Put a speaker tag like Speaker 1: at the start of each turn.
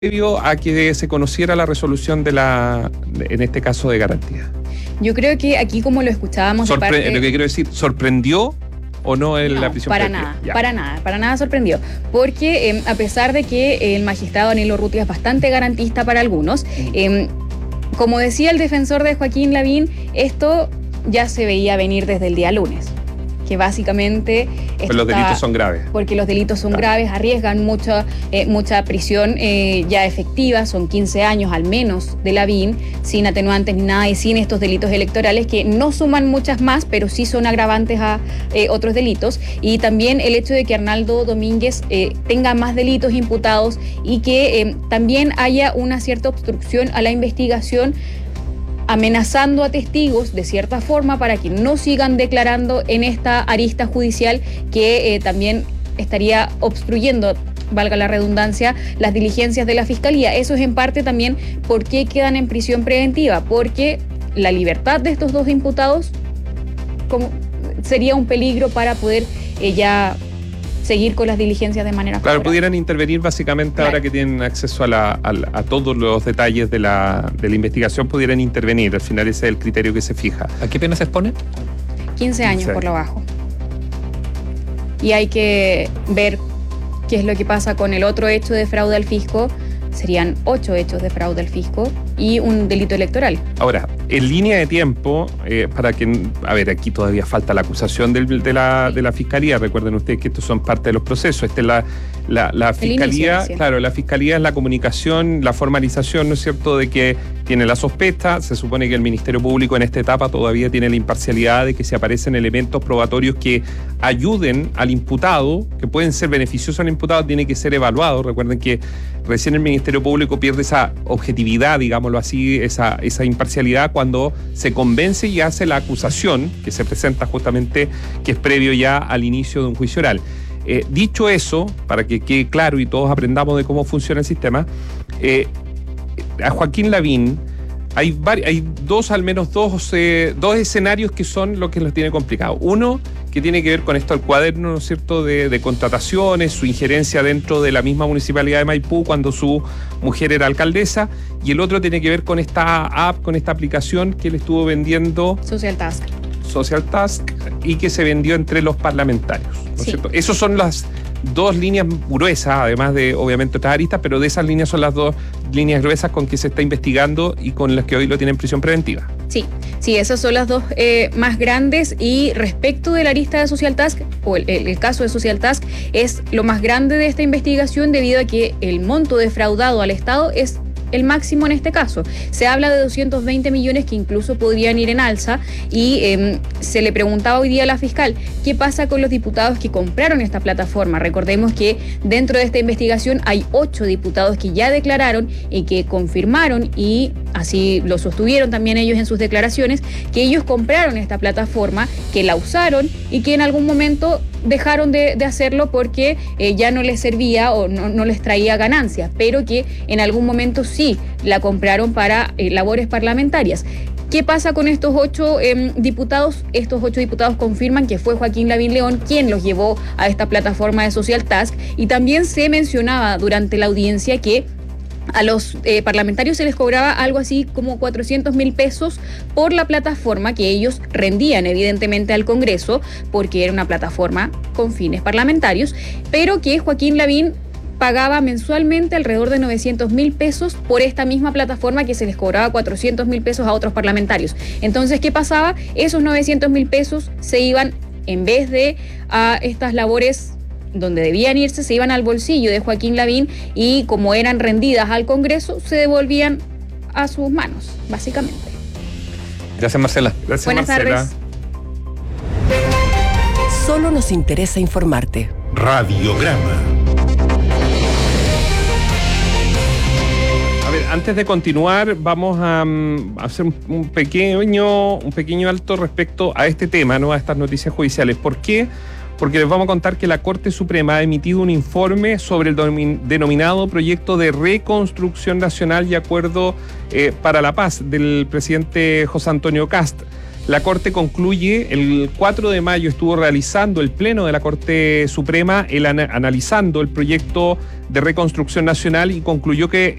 Speaker 1: previo a que se conociera la resolución en este caso de garantía?
Speaker 2: Yo creo que aquí, como lo escuchábamos
Speaker 1: Lo que quiero decir, ¿sorprendió o no la prisión preventiva?
Speaker 2: Para nada sorprendió. Porque a pesar de que el magistrado Danilo Urrutia es bastante garantista para algunos, como decía el defensor de Joaquín Lavín, esto ya se veía venir desde el día lunes. Que básicamente...
Speaker 1: Pues los delitos son graves.
Speaker 2: Porque los delitos son graves, arriesgan mucha prisión ya efectiva, son 15 años al menos de Lavín, sin atenuantes ni nada y sin estos delitos electorales que no suman muchas más, pero sí son agravantes a otros delitos. Y también el hecho de que Arnaldo Domínguez tenga más delitos imputados y que también haya una cierta obstrucción a la investigación, amenazando a testigos de cierta forma para que no sigan declarando en esta arista judicial que también estaría obstruyendo, valga la redundancia, las diligencias de la Fiscalía. Eso es en parte también por qué quedan en prisión preventiva, porque la libertad de estos dos imputados sería un peligro para poder ya seguir con las diligencias de manera
Speaker 1: Claro, pudieran intervenir básicamente ahora que tienen acceso a todos los detalles de la investigación, pudieran intervenir. Al final ese es el criterio que se fija.
Speaker 3: ¿A qué pena se expone?
Speaker 2: 15 años por lo bajo. Y hay que ver qué es lo que pasa con el otro hecho de fraude al fisco. Serían 8 hechos de fraude al fisco y un delito electoral.
Speaker 1: Ahora, en línea de tiempo, para que, a ver, aquí todavía falta la acusación de la Fiscalía. Recuerden ustedes que estos son parte de los procesos. Esta es la Fiscalía, claro, la Fiscalía es la comunicación, la formalización, ¿no es cierto?, de que tiene la sospecha. Se supone que el Ministerio Público en esta etapa todavía tiene la imparcialidad de que si aparecen elementos probatorios que ayuden al imputado, que pueden ser beneficiosos al imputado, tiene que ser evaluado. Recuerden que recién el Ministerio Público pierde esa objetividad, digámoslo así, esa imparcialidad cuando se convence y hace la acusación que se presenta justamente, que es previo ya al inicio de un juicio oral. Dicho eso, para que quede claro y todos aprendamos de cómo funciona el sistema, a Joaquín Lavín hay al menos dos escenarios que son lo que los tiene complicado. Uno, que tiene que ver con esto, el cuaderno, ¿no es cierto?, de contrataciones, su injerencia dentro de la misma municipalidad de Maipú cuando su mujer era alcaldesa, y el otro tiene que ver con esta app, con esta aplicación que le estuvo vendiendo
Speaker 2: Social Task,
Speaker 1: y que se vendió entre los parlamentarios, ¿no es cierto? Esas son las dos líneas gruesas, además de obviamente otras aristas, pero de esas líneas son las dos líneas gruesas con que se está investigando y con las que hoy lo tienen en prisión preventiva.
Speaker 2: Sí, esas son las dos más grandes. Y respecto de la arista de Social Task, o el caso de Social Task, es lo más grande de esta investigación debido a que el monto defraudado al Estado es el máximo en este caso. Se habla de 220 millones que incluso podrían ir en alza y se le preguntaba hoy día a la fiscal qué pasa con los diputados que compraron esta plataforma. Recordemos que dentro de esta investigación hay 8 diputados que ya declararon y que confirmaron, y así lo sostuvieron también ellos en sus declaraciones, que ellos compraron esta plataforma, que la usaron y que en algún momento dejaron de hacerlo porque ya no les servía o no les traía ganancias, pero que en algún momento sí la compraron para labores parlamentarias. ¿Qué pasa con estos 8 diputados? Estos 8 diputados confirman que fue Joaquín Lavín León quien los llevó a esta plataforma de Social Task, y también se mencionaba durante la audiencia que a los parlamentarios se les cobraba algo así como 400.000 pesos por la plataforma que ellos rendían evidentemente al Congreso, porque era una plataforma con fines parlamentarios, pero que Joaquín Lavín pagaba mensualmente alrededor de 900.000 pesos por esta misma plataforma que se les cobraba 400.000 pesos a otros parlamentarios. Entonces, ¿qué pasaba? Esos 900.000 pesos se iban, en vez de a estas labores donde debían irse, se iban al bolsillo de Joaquín Lavín, y como eran rendidas al Congreso, se devolvían a sus manos, básicamente.
Speaker 3: Gracias, Marcela.
Speaker 1: Gracias,
Speaker 2: Buenas
Speaker 1: Marcela.
Speaker 2: tardes.
Speaker 4: Solo nos interesa informarte.
Speaker 5: Radiograma.
Speaker 1: A ver, antes de continuar, vamos a hacer un pequeño alto respecto a este tema, ¿no?, a estas noticias judiciales. ¿Por qué? Porque les vamos a contar que la Corte Suprema ha emitido un informe sobre el denominado Proyecto de Reconstrucción Nacional y Acuerdo para la Paz del presidente José Antonio Kast. La Corte concluye, el 4 de mayo estuvo realizando el Pleno de la Corte Suprema, analizando el proyecto de reconstrucción nacional y concluyó que